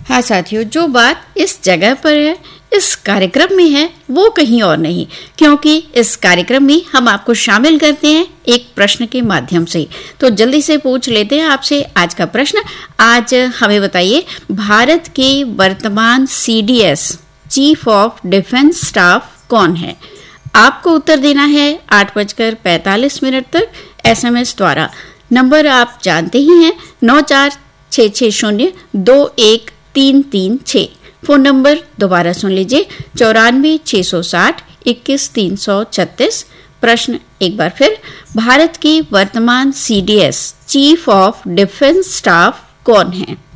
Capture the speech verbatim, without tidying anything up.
हाँ साथियों, जो बात इस जगह पर है, इस कार्यक्रम में है, वो कहीं और नहीं, क्योंकि इस कार्यक्रम में हम आपको शामिल करते हैं एक प्रश्न के माध्यम से। तो जल्दी से पूछ लेते हैं आपसे आज का प्रश्न। आज हमें बताइए, भारत के वर्तमान C D S chief of defence staff कौन है? आपको उत्तर देना है आठ बजकर पैंतालीस मिनट तक एस एम एस द्वारा। नंबर आप जानते ही हैं, नौ चार छः छः शून्य दो एक तीन तीन छः। फोन नंबर दोबारा सुन लीजिए, चौरानवे छः सौ साठ इक्कीस तीन सौ छत्तीस। प्रश्न एक बार फिर, भारत की वर्तमान C D S chief of defence staff कौन है?